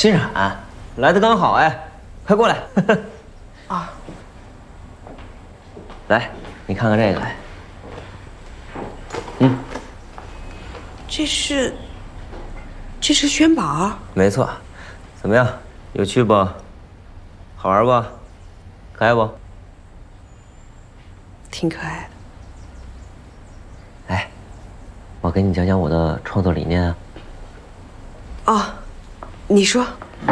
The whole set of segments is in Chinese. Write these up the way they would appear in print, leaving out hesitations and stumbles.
欣冉，来的刚好哎，快过来。 啊， 来，你看看这个来。嗯， 这是宣宝。 没错。怎么样？有趣不？好玩不？可爱不？ 挺可爱的。哎，我给你讲讲我的创作理念啊。 哦，你说。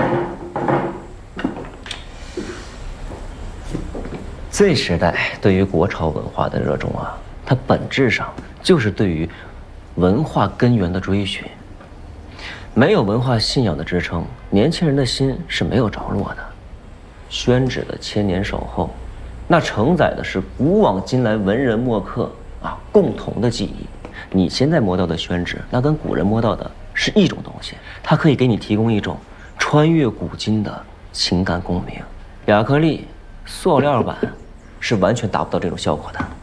Z时代对于国潮文化的热衷啊，它本质上就是对于文化根源的追寻。没有文化信仰的支撑，年轻人的心是没有着落的。宣纸的千年守候，那承载的是古往今来文人墨客啊共同的记忆。你现在摸到的宣纸，那跟古人摸到的是一种东西，它可以给你提供一种穿越古今的情感共鸣。亚克力、塑料板是完全达不到这种效果的。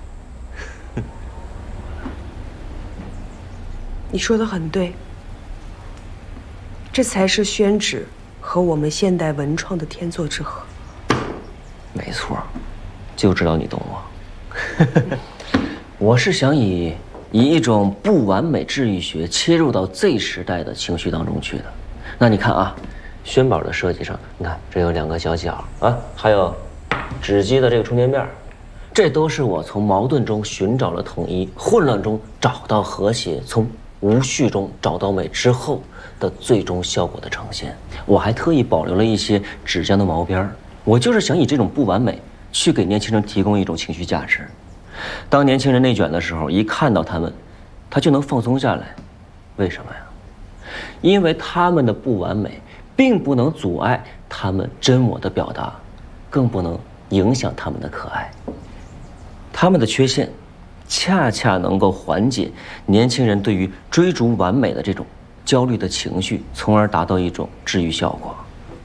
你说的很对，这才是宣纸和我们现代文创的天作之合。 没错，就知道你懂我。我是想以一种不完美治愈学切入到 Z 时代的情绪当中去的。那你看啊，宣宝的设计上，你看这有2个小角啊，还有纸机的这个充电面，这都是我从矛盾中寻找了统一，混乱中找到和谐，从无序中找到美之后的最终效果的呈现。我还特意保留了一些纸浆的毛边儿。我就是想以这种不完美去给年轻人提供一种情绪价值。当年轻人内卷的时候，一看到他们，他就能放松下来。为什么呀？因为他们的不完美并不能阻碍他们真我的表达，更不能影响他们的可爱。他们的缺陷恰恰能够缓解年轻人对于追逐完美的这种焦虑的情绪，从而达到一种治愈效果。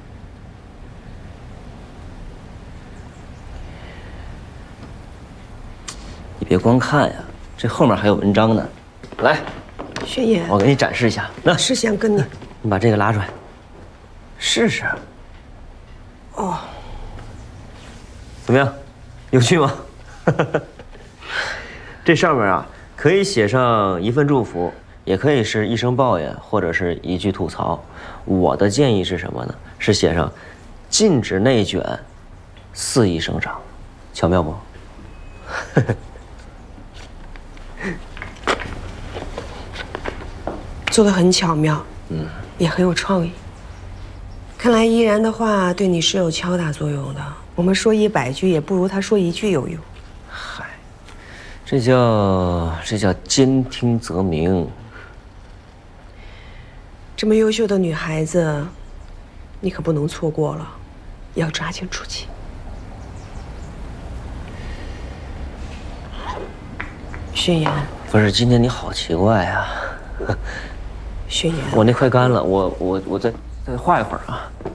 你别光看呀，这后面还有文章呢。来， 宣言， 我给你展示一下。那是想跟你， 你把这个拉出来，试试。 哦， 怎么样？有趣吗？这上面啊，可以写上一份祝福，也可以是一声抱怨，或者是一句吐槽。我的建议是什么呢？是写上禁止内卷，肆意生长，巧妙不？ 做得很巧妙，也很有创意。看来依然的话对你是有敲打作用的。我们说100句，也不如他说1句有用。 嗨，这叫兼听则明。 这么优秀的女孩子，你可不能错过了，要抓紧出击。宣言， 不是，今天你好奇怪呀。 宣言， 我那快干了，我再画一会儿啊。